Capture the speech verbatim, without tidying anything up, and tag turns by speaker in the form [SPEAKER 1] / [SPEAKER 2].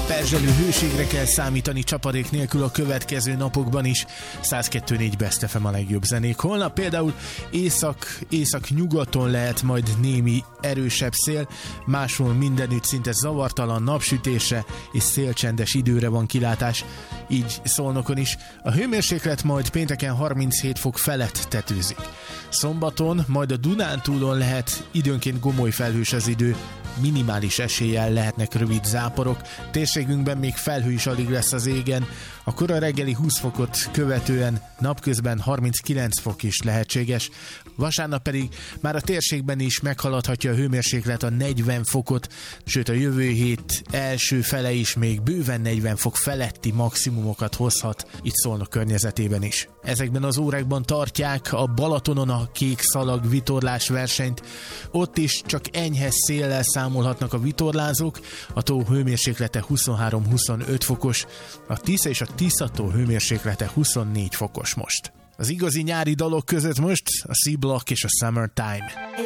[SPEAKER 1] Perzselő hőségre kell számítani csapadék nélkül a következő napokban is. száz kettő négy Best ef em a legjobb zenék. Holnap például észak, észak-nyugaton lehet majd némi erősebb szél, máshol mindenütt szinte zavartalan napsütésre és szélcsendes időre van kilátás, így Szolnokon is. A hőmérséklet majd pénteken harminchét fok felett tetőzik. Szombaton majd a Dunántúlon lehet időnként gomoly felhős az idő, minimális eséllyel lehetnek rövid záporok, térségünkben még felhő is alig lesz az égen, a kora reggeli húsz fokot követően napközben harminckilenc fok is lehetséges, vasárnap pedig már a térségben is meghaladhatja a hőmérséklet a negyven fokot, sőt a jövő hét első fele is még bőven negyven fok feletti maximumokat hozhat itt Szolnok környezetében is. Ezekben az órákban tartják a Balatonon a kék szalag vitorlás versenyt, ott is csak enyhe széllel számolhatnak a vitorlázók, a tó hőmérséklete huszonhárom-huszonöt fokos, a Tisza és a Tisza-tó hőmérséklete huszonnégy fokos most. Az igazi nyári dalok között most a C-Block és a Summertime.